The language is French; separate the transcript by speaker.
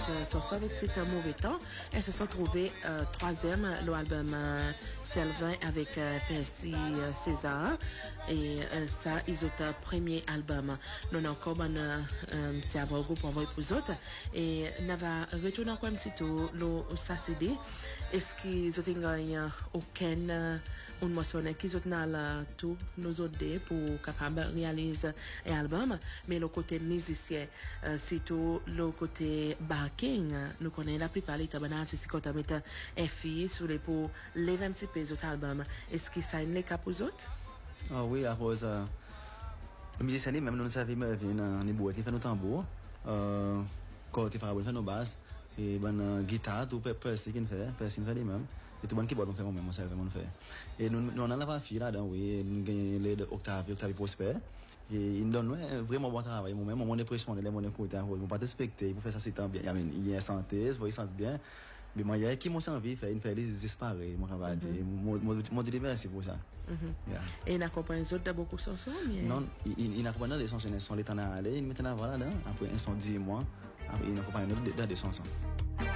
Speaker 1: chanson avec C'est un mauvais temps. Elles se sont trouvées troisième, l'album Selvin avec Percy César. Et ça, ils ont un premier album. Nous avons encore un petit groupe pour vous autres. Et nous va retourner encore un petit tour, ça CD. Est-ce qu'ils ont gagné aucun une motion qu'ils ont tous nos autres pour capable réaliser un album, mais le côté musicien, c'est tout le côté backing. Nous connaissons la plupart des artistes qui ont mis FI sur les pour lever un petit peu les autres albums. Est-ce qu'ils signent les cap aux autres?
Speaker 2: Ah oui, à cause le musicien même nous savons venir boîte faire nos tambours, quand il fait nos basses et ben guitare tout personne qui fait lui-même. Et tout le monde qui boit on fait moi-même, on sait vraiment faire. Et nous on en a pas fini là-dedans, oui, nous gagnons les Octave Prosper. Et il donne vraiment bon travail. Moi-même, mon impression, les mon écoute, on pas te respecter, pour faire ça c'est tant bien. Il y a santé, vous sentez bien. Mais moi, il y a qui m'ont envie faire une fête disparaître, moi on va dire. Moi dis merci pour ça.
Speaker 1: Et il accompagne les autres de beaucoup de chansons.
Speaker 2: Non, il accompagne des chansons, les temps aller, il met en avant là, après un son 10 mois, après il accompagne d'autres des chansons.